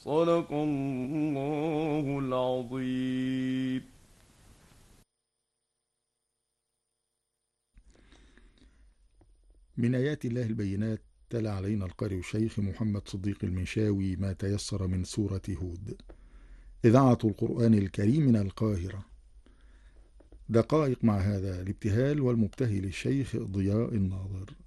صدق الله العظيم. من آيات الله البينات تلا علينا القارئ الشيخ محمد صديق المنشاوي ما تيسر من سورة هود. إذاعة القرآن الكريم من القاهرة. دقائق مع هذا الابتهال والمبتهل الشيخ ضياء الناظر.